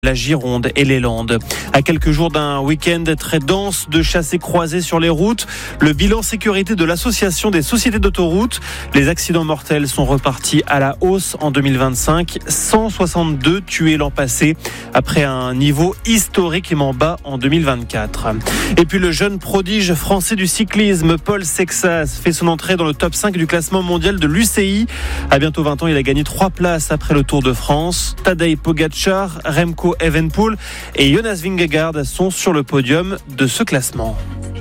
la Gironde et les Landes. À quelques jours d'un week-end très dense de chassés-croisés sur les routes, le bilan sécurité de l'Association des sociétés d'autoroutes. Les accidents mortels sont repartis à la hausse en 2025. 162 tués l'an passé, après un niveau historiquement bas en 2024. Et puis le jeune prodige français du cyclisme, Paul Sexas, fait son entrée dans le top 5 du classement mondial de l'UCI. À bientôt 20 ans, il a gagné 3 places après le Tour de France. Tadej Pogačar, Remco Evenepoel et Jonas Vingegaard sont sur le podium de ce classement.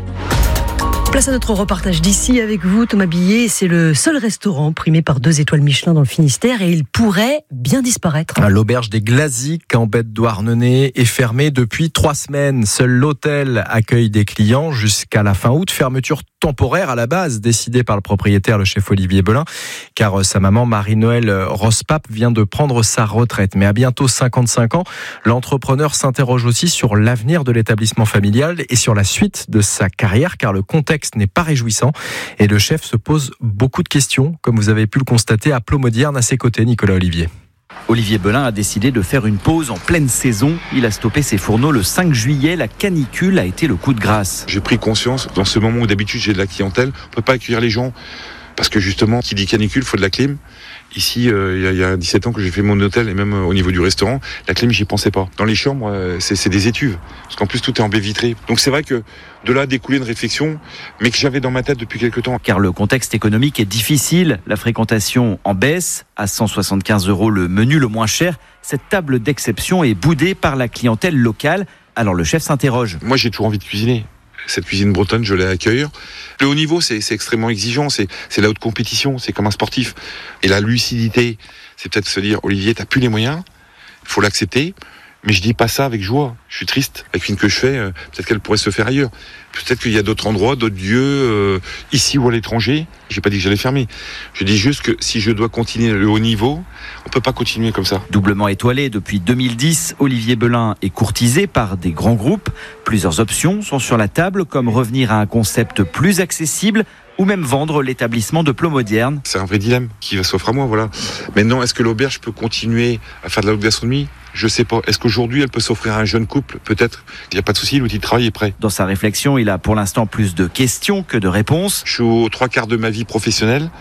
Place à notre reportage d'ici avec vous, Thomas Billet. C'est le seul restaurant primé par 2 étoiles Michelin dans le Finistère et il pourrait bien disparaître. L'auberge des Glaziques en baie de Douarnenez est fermée depuis 3 semaines. Seul l'hôtel accueille des clients jusqu'à la fin août. Fermeture temporaire à la base, décidée par le propriétaire, le chef Olivier Belin, car sa maman Marie-Noël Rospap vient de prendre sa retraite. Mais à bientôt 55 ans, l'entrepreneur s'interroge aussi sur l'avenir de l'établissement familial et sur la suite de sa carrière, car le contexte n'est pas réjouissant et le chef se pose beaucoup de questions, comme vous avez pu le constater à Plomodierne à ses côtés, Nicolas Olivier. Olivier Belin a décidé de faire une pause en pleine saison. Il a stoppé ses fourneaux le 5 juillet. La canicule a été le coup de grâce. J'ai pris conscience, dans ce moment où d'habitude j'ai de la clientèle, on ne peut pas accueillir les gens. Parce que justement, qui dit canicule, il faut de la clim. Ici, il y a 17 ans que j'ai fait mon hôtel et même au niveau du restaurant, la clim, j'y pensais pas. Dans les chambres, c'est des étuves. Parce qu'en plus, tout est en baie vitrée. Donc c'est vrai que de là a découlé une réflexion, mais que j'avais dans ma tête depuis quelques temps. Car le contexte économique est difficile. La fréquentation en baisse. À 175 € le menu le moins cher. Cette table d'exception est boudée par la clientèle locale. Alors le chef s'interroge. Moi, j'ai toujours envie de cuisiner. Cette cuisine bretonne, je l'ai à accueillir. Le haut niveau, c'est extrêmement exigeant, c'est la haute compétition, c'est comme un sportif. Et la lucidité, c'est peut-être se dire, Olivier, t'as plus les moyens, il faut l'accepter. Mais je dis pas ça avec joie. Je suis triste. La cuisine que je fais, peut-être qu'elle pourrait se faire ailleurs. Peut-être qu'il y a d'autres endroits, d'autres lieux, ici ou à l'étranger. J'ai pas dit que j'allais fermer. Je dis juste que si je dois continuer le haut niveau, on peut pas continuer comme ça. Doublement étoilé depuis 2010, Olivier Belin est courtisé par des grands groupes. Plusieurs options sont sur la table, comme revenir à un concept plus accessible ou même vendre l'établissement de Plomodierne. C'est un vrai dilemme qui va s'offrir à moi, voilà. Maintenant, est-ce que l'auberge peut continuer à faire de la haute gastronomie ? Je sais pas. Est-ce qu'aujourd'hui, elle peut s'offrir à un jeune couple ? Peut-être. Il n'y a pas de souci, l'outil de travail est prêt. Dans sa réflexion, il a pour l'instant plus de questions que de réponses. Je suis aux 3/4 de ma vie professionnelle.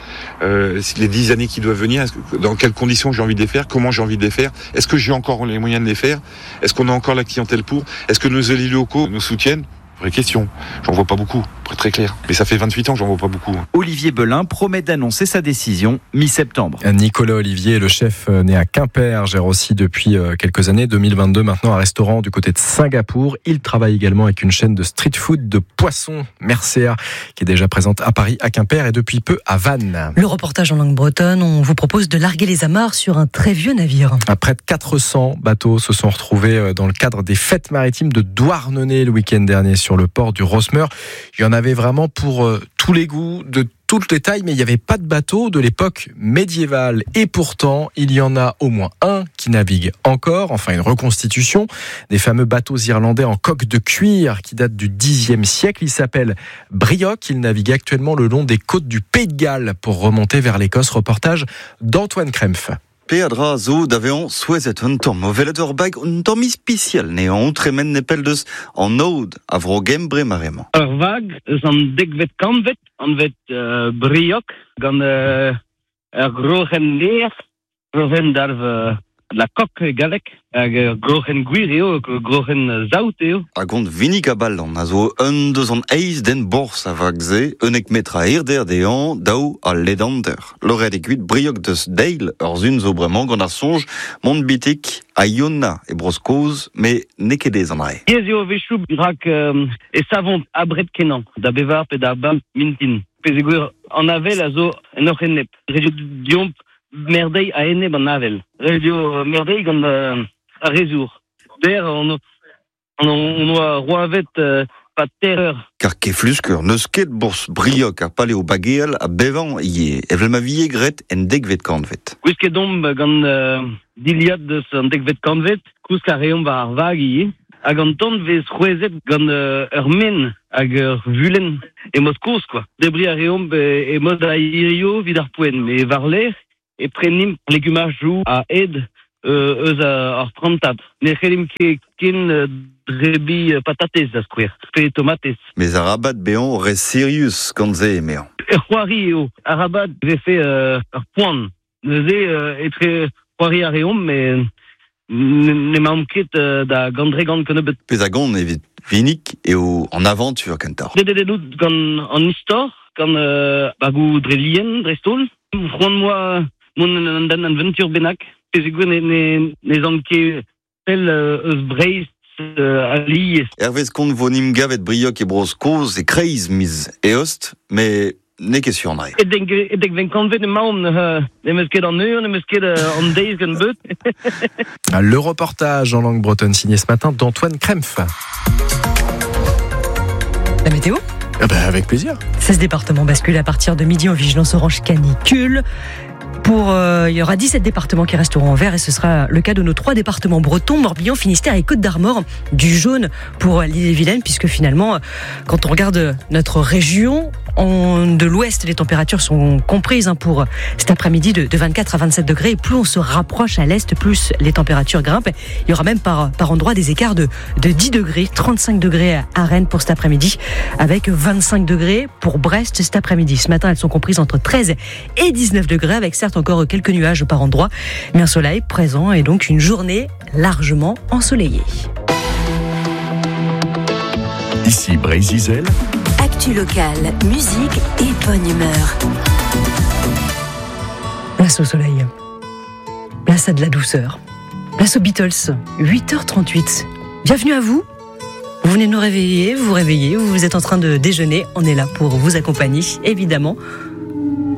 Les 10 années qui doivent venir, dans quelles conditions j'ai envie de les faire ? Comment j'ai envie de les faire ? Est-ce que j'ai encore les moyens de les faire ? Est-ce qu'on a encore la clientèle pour ? Est-ce que nos élus locaux nous soutiennent ? Vraie question. J'en vois pas beaucoup, pour être très clair. Mais ça fait 28 ans que j'en vois pas beaucoup. Olivier Belin promet d'annoncer sa décision mi-septembre. Nicolas Olivier, le chef né à Quimper, gère aussi depuis quelques années, 2022 maintenant, un restaurant du côté de Singapour. Il travaille également avec une chaîne de street food de poissons, Mercea, qui est déjà présente à Paris, à Quimper et depuis peu à Vannes. Le reportage en langue bretonne, on vous propose de larguer les amarres sur un très vieux navire. Près de 400 bateaux se sont retrouvés dans le cadre des fêtes maritimes de Douarnenez le week-end dernier sur le port du Rosmer. Il y en avait vraiment pour tous les goûts, de toutes les tailles, mais il n'y avait pas de bateau de l'époque médiévale. Et pourtant, il y en a au moins un qui navigue encore, enfin une reconstitution des fameux bateaux irlandais en coque de cuir qui datent du Xe siècle. Il s'appelle Brioc. Il navigue actuellement le long des côtes du Pays de Galles pour remonter vers l'Écosse. Reportage d'Antoine Krempf. Peadra zo d'avion souezet un tom o velet ur bag un tom spécial ne an tremen nepeldeus an oud a vro gembre marement. Ur vag eus an degvet kanvet an vet briok gant ur grochen leer grochen darv la coque galek hag grochen gwir eo grochen zaout eo. A gont vinik a ballan a zo un deus an eiz den bors a vag ze unek metra erder dean daou a ledander. Loret e kuit briok deus deil ur zun zo bremañ gant ar sonj mont bitik a Iona e broskoz me nekedez an ae. Yez eo vechou rak e savont abret kenan da bevar pe da bam mintin. Peze gwir an avel a zo en oc'h ennep. Redio diomp merdei a enne ban avel. Radio merdei gant a rezour. Der on oa roavet pa terreur. Car ke fluskur neus ket bors briok ar pale o bageel a bevan ie. Evel ma vie gret en degvet kanvet. Gwisket domp gant diliad deus an degvet kanvet, kousk a reomp va ar vag ie. Hag an ton vez c'hwezet gant ur men hag ur vulen e mod koz, quoi. Debri a reomp e mod a irio vid ar poen, me var ler e prenim legumajou a ed eus ar trantat. Ne c'helim ken drebi patates da skouer, pe tomates. Mais a rabat beon re serius gant ze emean. C'hoari eo, a rabat vefe ar poan. Neuze etre c'hoari a reom, mais ne m'am ket da gandre-gant kenebet. Pez a gant evit vinik eo an aventur kentar. Dedededout gant an istor, gant bagou dre lien, dre stol. C'hoant moi mon an aventur benak. Pezegou ne zan ket tel eus breist a li. Hervez kont vonim gavet briok e bros koz e kreiz miz e host, mais ne ket sur an re. Edek ven kanvet e maon, ne meus ket an eur, ne meus ket an deiz gant beut. Le reportage en langue bretonne signé ce matin d'Antoine Krempf. La météo ? Avec plaisir. 16 départements basculent à partir de midi en vigilance orange canicule. Il y aura 17 départements qui resteront en vert et ce sera le cas de nos 3 départements bretons, Morbihan, Finistère et Côte-d'Armor. Du jaune pour l'île-et-Vilaine puisque finalement, quand on regarde notre région, de l'ouest, les températures sont comprises pour cet après-midi de 24 à 27 degrés. Et plus on se rapproche à l'est, plus les températures grimpent. Il y aura même par endroits des écarts de 10 degrés, 35 degrés à Rennes pour cet après-midi, avec 25 degrés pour Brest cet après-midi. Ce matin, elles sont comprises entre 13 et 19 degrés, avec certes encore quelques nuages par endroits, mais un soleil présent et donc une journée largement ensoleillée. Ici Brésil. Actu locale, musique et bonne humeur. Place au soleil. Place à de la douceur. Place aux Beatles. 8h38. Bienvenue à vous. Vous venez nous réveiller, vous êtes en train de déjeuner. On est là pour vous accompagner, évidemment.